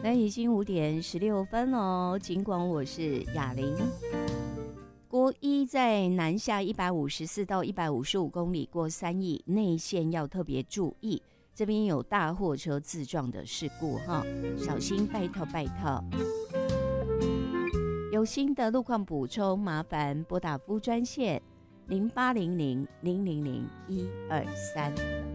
那已经5:16哦。尽管我是雅玲。国一在南下154到155公里过3亿，内线要特别注意，这边有大货车自撞的事故哈，小心拜托拜托。有新的路况补充，麻烦拨打服务专线0800-000-123。